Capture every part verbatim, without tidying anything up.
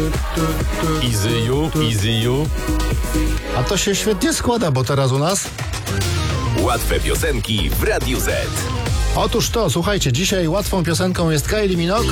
Easy you, easy you. A to się świetnie składa, bo teraz u nas... Łatwe piosenki w Radiu Z. Otóż to, słuchajcie, dzisiaj łatwą piosenką jest Kylie Minogue.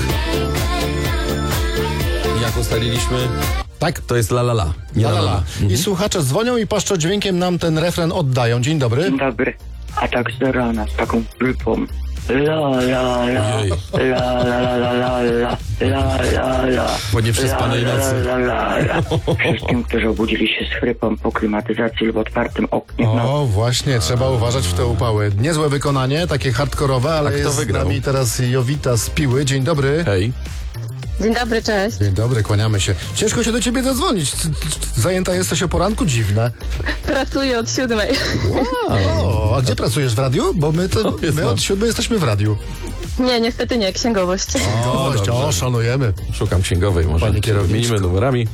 Jak ustaliliśmy, Tak? to jest la la la. Nie La, la la, la. la. Mhm. I słuchacze dzwonią i paszczodźwiękiem nam ten refren oddają. Dzień dobry. Dzień dobry, a tak z rana, z taką prypą. La la la, Ojej. la la la la la la, la la la. Po nieprzespanej La, nocy. La, la, la. Wszystkim, którzy obudzili się z chrypą po klimatyzacji lub otwartym oknie. No, O, właśnie, trzeba uważać w te upały. Niezłe wykonanie, takie hardkorowe, ale A kto jest z wygrał? nami teraz Jowita z Piły. Dzień dobry. Hej. Dzień dobry, cześć. Dzień dobry, kłaniamy się. Ciężko się do ciebie zadzwonić. C- c- Zajęta jesteś o poranku? Dziwne. Pracuję od siódmej. O, a gdzie pracujesz, w radiu? Bo my, to, jest my nam. od siódmej jesteśmy w radiu. Nie, niestety nie, księgowość. O, dobrze. o szanujemy. Szukam księgowej, może Pani kierowniczko. wymienimy numerami.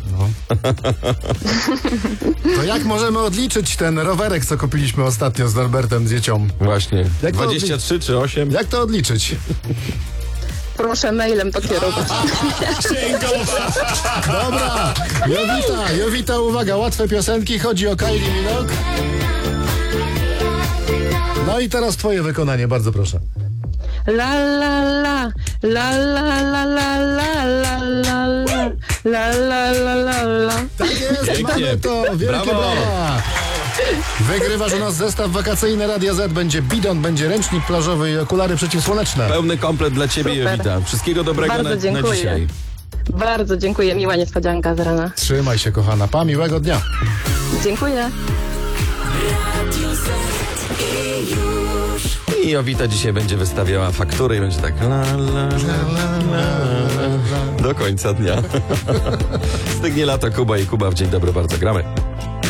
To jak możemy odliczyć ten rowerek, co kupiliśmy ostatnio z Norbertem, z dzieciom? Właśnie. Jak to dwadzieścia trzy czy osiem? Jak to odliczyć? Proszę mailem to kierować. Dobra, Jowita, Jowita, uwaga, łatwe piosenki, chodzi o Kylie Minogue. No i teraz twoje wykonanie, bardzo proszę. La la la, la la la la la la la la, la la la la la. Tak jest, Pięknie. mamy to, wielkie Brawo. brawa. Wygrywasz u nas zestaw wakacyjny Radia Z, będzie bidon, będzie ręcznik plażowy i okulary przeciwsłoneczne. Pełny komplet dla ciebie, Super. Jowita. Wszystkiego dobrego Bardzo na, na dziękuję. dzisiaj. Bardzo dziękuję, miła niespodzianka z rana. Trzymaj się, kochana, pa, miłego dnia. Dziękuję. I Jowita dzisiaj będzie wystawiała faktury i będzie tak la, la, la, la, la, do końca dnia. Stygnie lato, Kuba i Kuba w Dzień Dobry, bardzo gramy.